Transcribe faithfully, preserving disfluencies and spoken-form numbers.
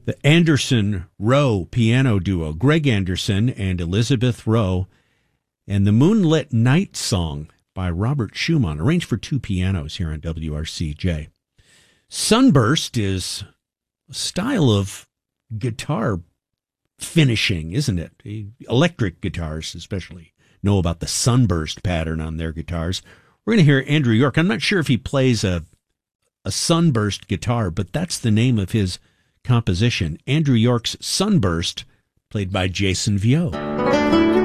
The Anderson-Rowe piano duo, Greg Anderson and Elizabeth Rowe, and the Moonlit Night Song by Robert Schumann, arranged for two pianos here on W R C J. Sunburst is a style of guitar finishing, isn't it? Electric guitars especially know about the sunburst pattern on their guitars. We're going to hear Andrew York. I'm not sure if he plays a, a sunburst guitar, but that's the name of his composition. Andrew York's Sunburst, played by Jason Vio.